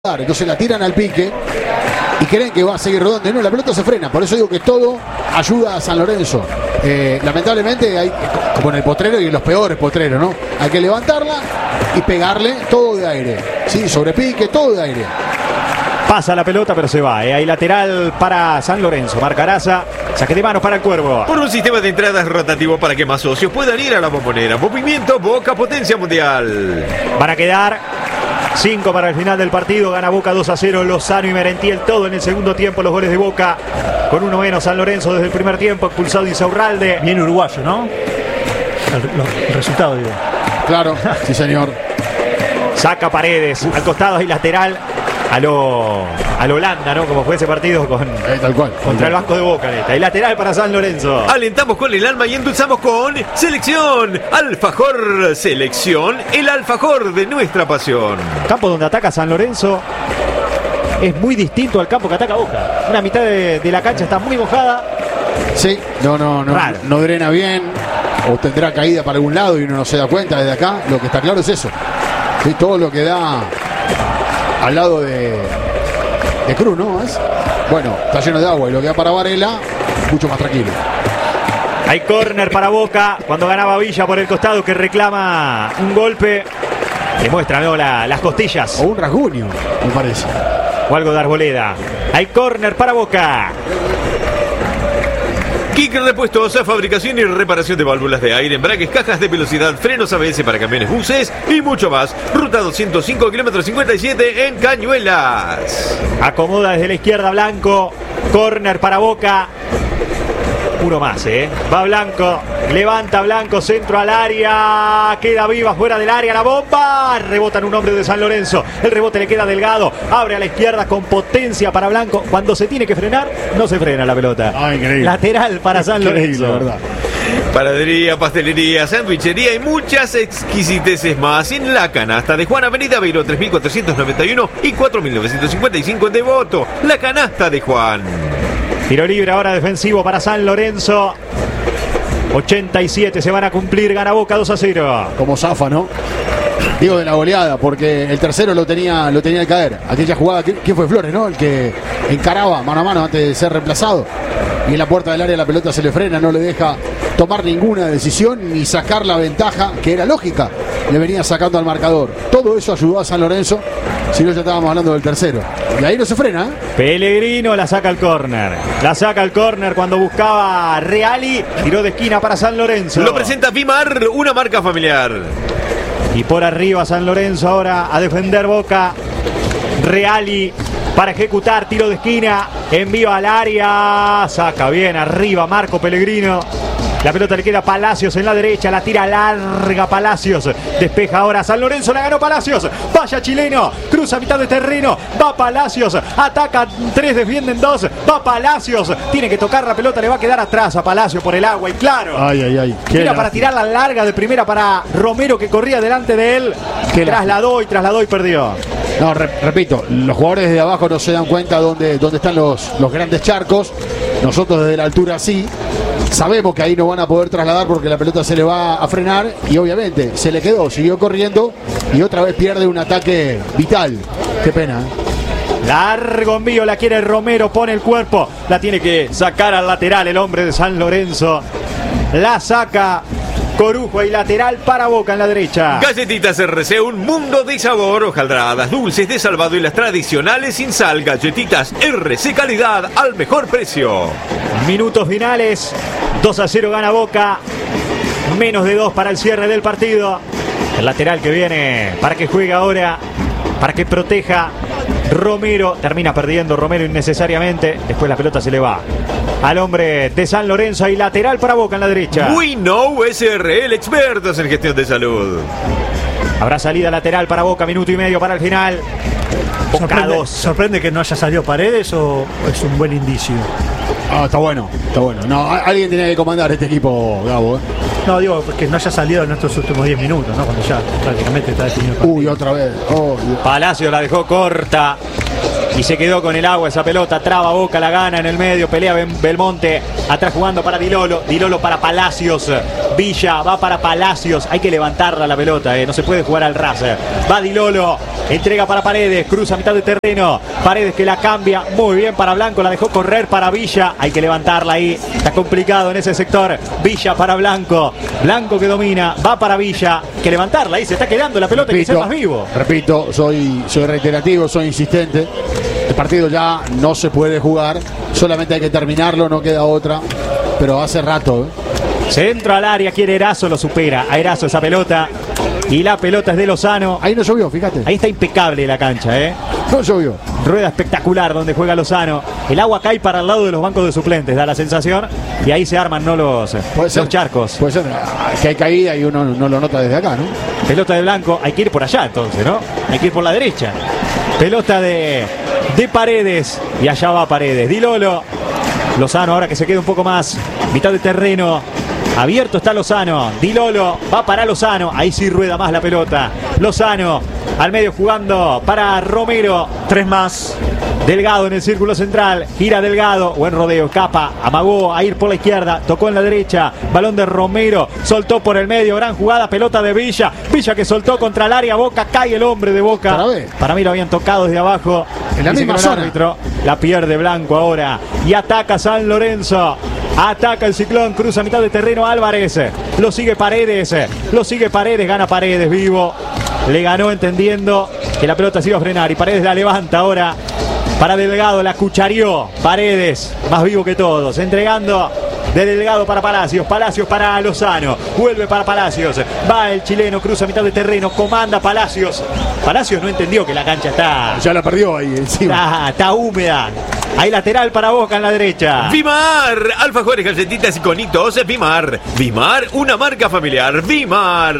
Entonces la tiran al pique y creen que va a seguir rodando y no, la pelota se frena. Por eso digo que todo ayuda a San Lorenzo. Lamentablemente hay, como en el potrero y en los peores potreros, ¿no? Hay que levantarla y pegarle todo de aire, ¿sí? Sobre pique, todo de aire. Pasa la pelota pero se va, Hay lateral para San Lorenzo. Marcaraza, saque de manos para el Cuervo. Por un sistema de entradas rotativo para que más socios puedan ir a la Bombonera. Movimiento Boca, potencia mundial. Van a quedar 5 para el final del partido. Gana Boca 2-0. Lozano y Merentiel todo en el segundo tiempo. Los goles de Boca con uno menos. San Lorenzo desde el primer tiempo. Expulsado Insaurralde. Bien uruguayo, ¿no? El resultado, digo. Claro, sí señor. Saca Paredes. Al costado hay lateral a lo Holanda, ¿no? Como fue ese partido Tal cual. contra el Vasco de Boca. Hay lateral para San Lorenzo. Alentamos con el alma y endulzamos con Selección Alfajor. Selección, el alfajor de nuestra pasión. Campo donde ataca San Lorenzo es muy distinto al campo que ataca Boca. Una mitad de la cancha está muy mojada. Sí, no drena bien. O tendrá caída para algún lado y uno no se da cuenta desde acá. Lo que está claro es eso. Sí, todo lo que da al lado de Cruz, ¿no? ¿Es? Bueno, está lleno de agua y lo que da para Varela, mucho más tranquilo. Hay córner para Boca cuando ganaba Villa por el costado, que reclama un golpe. Le muestra, ¿no? Las costillas. O un rasguño, me parece. O algo de Arboleda. Hay córner para Boca. Kick Repuestos, fabricación y reparación de válvulas de aire, embragues, cajas de velocidad, frenos ABS para camiones, buses y mucho más. Ruta 205, kilómetro 57 en Cañuelas. Acomoda desde la izquierda Blanco. Córner para Boca. Uno más, Va Blanco. Levanta Blanco, centro al área. Queda viva fuera del área la bomba. Rebota en un hombre de San Lorenzo. El rebote le queda Delgado. Abre a la izquierda con potencia para Blanco. Cuando se tiene que frenar, no se frena la pelota. Increíble. Lateral para San Lorenzo. ¿Verdad? Panadería, pastelería, sandwichería y muchas exquisiteces más en La Canasta de Juan, Avenida Beiró 3491 y 4955 en Devoto. La Canasta de Juan. Tiro libre ahora defensivo para San Lorenzo. 87 se van a cumplir. Gana Boca 2-0. Como zafa, ¿no? Digo de la goleada, porque el tercero lo tenía al caer. Aquella jugada, ¿quién fue? Flores, ¿no? El que encaraba mano a mano antes de ser reemplazado. Y en la puerta del área la pelota se le frena, no le deja tomar ninguna decisión ni sacar la ventaja, que era lógica. Le venía sacando al marcador. Todo eso ayudó a San Lorenzo. Si no, ya estábamos hablando del tercero. Y ahí no se frena, Pellegrino la saca al córner. La saca al córner cuando buscaba Reali. Tiró de esquina para San Lorenzo. Lo presenta Vimar, una marca familiar. Y por arriba San Lorenzo ahora a defender Boca. Reali para ejecutar tiro de esquina. Envío al área. Saca bien arriba Marco Pellegrino. La pelota le queda a Palacios en la derecha. La tira larga Palacios. Despeja ahora San Lorenzo. La ganó Palacios. Vaya chileno. Cruza mitad de terreno. Va Palacios. Ataca 3, defienden 2. Va Palacios. Tiene que tocar la pelota. Le va a quedar atrás a Palacios por el agua. Y claro. Ay. Tira para tirar la larga de primera para Romero, que corría delante de él. Trasladó y perdió. No, repito, los jugadores de abajo no se dan cuenta dónde están los grandes charcos. Nosotros desde la altura sí. Sabemos que ahí no van a poder trasladar porque la pelota se le va a frenar. Y obviamente se le quedó, siguió corriendo y otra vez pierde un ataque vital. Qué pena, Largo envío, la quiere Romero, pone el cuerpo. La tiene que sacar al lateral el hombre de San Lorenzo. La saca Corujo y lateral para Boca en la derecha. Galletitas RC, un mundo de sabor. Hojaldradas, dulces de salvado y las tradicionales sin sal. Galletitas RC, calidad al mejor precio. Minutos finales. 2-0 gana Boca. Menos de 2 para el cierre del partido. El lateral que viene para que juegue ahora, para que proteja Romero. Termina perdiendo Romero innecesariamente. Después la pelota se le va al hombre de San Lorenzo. Y lateral para Boca en la derecha. We Know SRL, expertos en gestión de salud. Habrá salida lateral para Boca. Minuto y medio para el final. Boca 2. ¿Sorprende que no haya salido Paredes o es un buen indicio? Está bueno. No, alguien tenía que comandar este equipo, Gabo. No, digo, que no haya salido en estos últimos 10 minutos, ¿no? Cuando ya prácticamente está definido. Otra vez. Palacio la dejó corta. Y se quedó con el agua esa pelota. Traba Boca, la gana en el medio. Pelea Belmonte. Atrás jugando para Dilolo. Dilolo para Palacios. Villa va para Palacios. Hay que levantarla la pelota. No se puede jugar al ras. Va Dilolo. Entrega para Paredes. Cruza a mitad de terreno. Paredes que la cambia muy bien para Blanco. La dejó correr para Villa. Hay que levantarla ahí. Está complicado en ese sector. Villa para Blanco. Blanco que domina. Va para Villa. Hay que levantarla ahí. Se está quedando la pelota. Hay que ser más vivo. Repito, soy reiterativo, soy insistente. El partido ya no se puede jugar. Solamente hay que terminarlo. No queda otra. Pero hace rato. Centro al área. Quiere Erazo. Lo supera. A Erazo esa pelota. Y la pelota es de Lozano. Ahí no llovió, fíjate. Ahí está impecable la cancha, No llovió. Rueda espectacular donde juega Lozano. El agua cae para el lado de los bancos de suplentes, da la sensación. Y ahí se arman los charcos. Puede ser que hay caída y uno no lo nota desde acá, ¿no? Pelota de Blanco. Hay que ir por allá entonces, ¿no? Hay que ir por la derecha. Pelota de Paredes. Y allá va Paredes. Dilolo. Lozano ahora que se queda un poco más. Mitad de terreno. Abierto está Lozano. Dilolo va para Lozano. Ahí sí rueda más la pelota. Lozano al medio jugando para Romero. 3 más. Delgado en el círculo central. Gira Delgado. Buen rodeo. Capa. Amagó a ir por la izquierda. Tocó en la derecha. Balón de Romero. Soltó por el medio. Gran jugada. Pelota de Villa. Villa que soltó contra el área. Boca. Cae el hombre de Boca. Para mí lo habían tocado desde abajo. En la misma zona. Árbitro. La pierde Blanco ahora. Y ataca San Lorenzo. Ataca el Ciclón, cruza a mitad de terreno Álvarez. Lo sigue Paredes. Gana Paredes vivo. Le ganó entendiendo que la pelota se iba a frenar. Y Paredes la levanta ahora para Delgado. La cucharió Paredes, más vivo que todos. Entregando de Delgado para Palacios. Palacios para Lozano. Vuelve para Palacios. Va el chileno, cruza a mitad de terreno. Comanda Palacios. Palacios no entendió que la cancha está... Ya la perdió ahí encima. Está húmeda. Hay lateral para Boca en la derecha. Vimar, alfajores, galletitas y conitos. Vimar, una marca familiar. Vimar.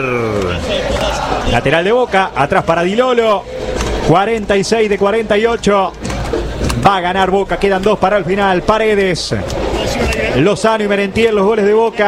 Lateral de Boca, atrás para Dilolo. 46 de 48. Va a ganar Boca, quedan 2 para el final. Paredes, Lozano y Merentiel, los goles de Boca.